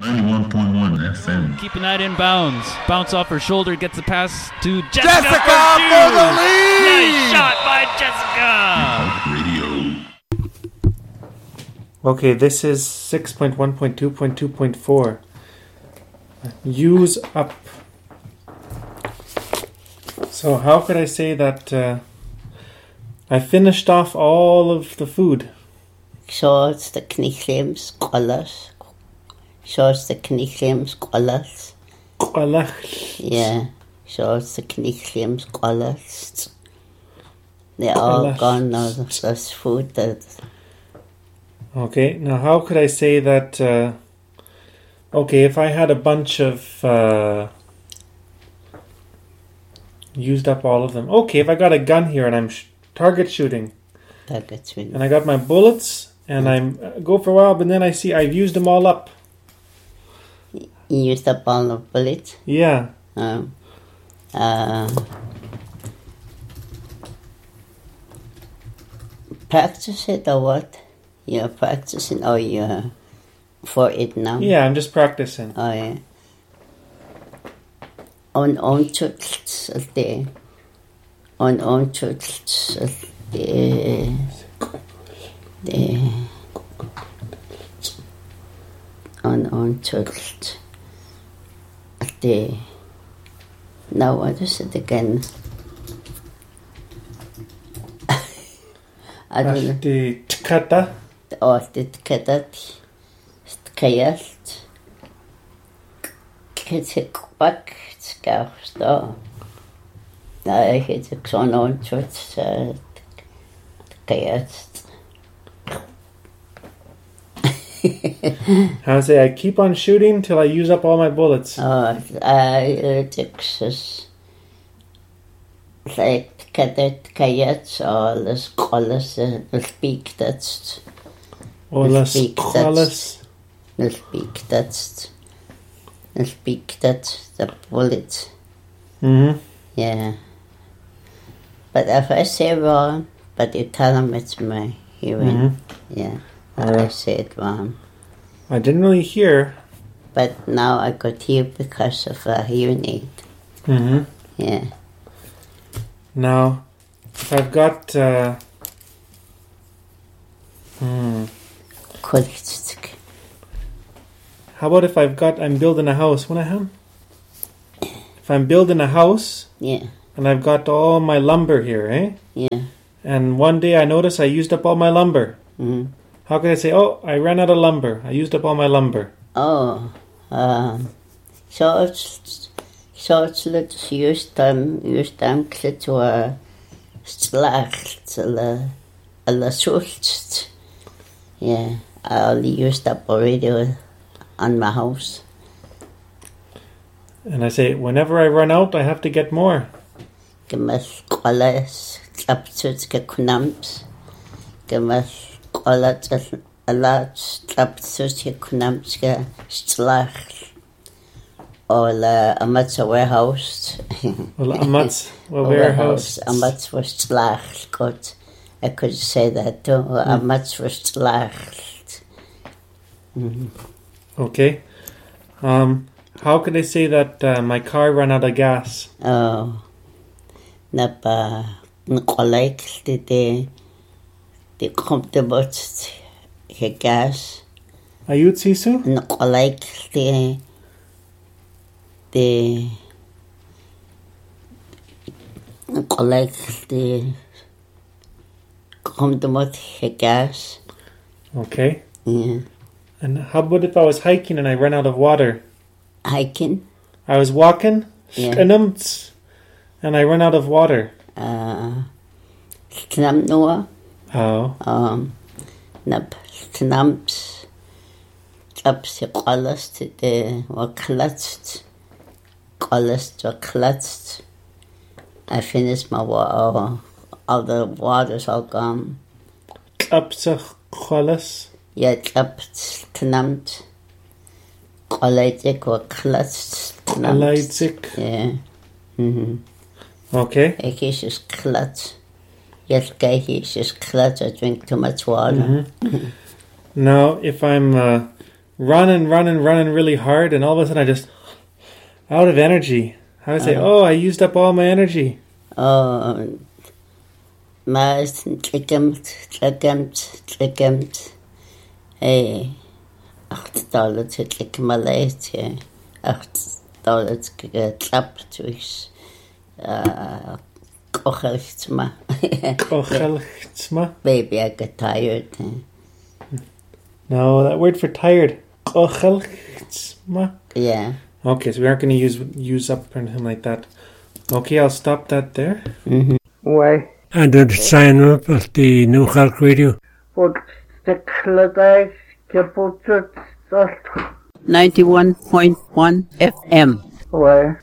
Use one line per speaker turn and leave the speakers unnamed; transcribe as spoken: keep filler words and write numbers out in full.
ninety-one point one F M.
Keeping that in bounds. Bounce off her shoulder, gets the pass to Jessica,
Jessica
for,
for the lead!
Nice shot by Jessica!
Radio.
Okay, this is six point one point two point two point four. Use up. So how could I say that uh, I finished off all of the food?
Shorts the knichlims, colors. Shorts the knichlims, colors.
Colors.
Yeah. Shorts the knichlims, colors. They're all gone now. There's food that...
Okay, now how could I say that... Uh, okay, if I had a bunch of... Uh, used up all of them. Okay, if I got a gun here and I'm sh- target shooting.
Target shooting.
And I got my bullets and I'm uh, go for a while, but then I see I've used them all up.
You used up all the bullets?
Yeah.
Um, uh, practice it or what? You're practicing or you're for it now?
Yeah, I'm just practicing.
Oh, yeah. On on church the on on church the the on on church the now what is it again? I don't know.
The tkata.
Oh, the tkata. Tkayast. Kitikbak. Skafstå. Nej, jeg heter sådan on church tkayast.
How to say I keep on shooting till I use up all my bullets.
Oh, I Texas. Like cadet kayats or the scholars the speak that's
Or the scholars.
The speak that's the speak that's the bullets.
Mm-hmm.
Yeah. But if I say wrong, but you tell them it's my hearing.
Mm-hmm.
Yeah.
Right.
I say it wrong.
I didn't really hear.
But now I could hear because of a hearing aid.
Mm-hmm.
Yeah.
Now, if I've got... Uh, hmm. How about if I've got... I'm building a house. What I have? If I'm building a house...
Yeah.
And I've got all my lumber here, eh?
Yeah.
And one day I noticed I used up all my lumber.
Mm-hmm.
How can I say, oh, I ran out of lumber. I used up all my lumber.
Oh, um, so it's, so it's let's use them, use them to a slacht, to a sult. Yeah, I only used up already on my house.
And I say, whenever I run out, I have to get more.
Gemas kolas, klapsuts ke kunams. Gemas kolas, a lot klapsuts ke kunams ke slacht. Or a mat's a warehouse.
Well, a mat's a warehouse.
A mat's for slacht. God, I could say that too. Mm. A mat's for slacht. Mm-hmm.
Okay. Um, how could I say that uh, my car ran out of gas?
Oh. Napa Nikolai did they they come to bot he gas.
Ayut sisu?
Nikolai the the Nikolai the come to bot he gas.
Okay.
Yeah.
And how about if I was hiking and I ran out of water?
Hiking?
I was walking.
Yeah.
And I ran out of water.
Uh, Snam Noah.
Oh.
Um, Nap Snamps. Ups the collars to the were clutched. Collars were clutched. I finished my water. All the water's all gone.
Ups the collars.
Yeah, up Snamt. Collegic were clutched.
Collegic.
Yeah. Mm-hmm.
Okay.
I guess just clutch. Yes, guy, he's just clutch. I drink too much water.
Mm-hmm. Now, if I'm uh, running, running, running really hard, and all of a sudden I just out of energy. I would say,
Uh.
oh, I used up all my energy.
Oh, mas tligemt, tligemt, tligemt. Hey, acht dollar til tlik Malaysia. Acht dollar til klapt durch. Uh, Kocheltsma.
Kocheltsma?
Baby, I get tired.
No, that word for tired. Kocheltsma?
Yeah.
Okay, so we aren't going to use use up or anything like that. Okay, I'll stop that there.
Mm-hmm.
Why?
And then sign up at the New Clark Radio.
But the Clydach Kibbutzit
ninety-one point one F M.
Why?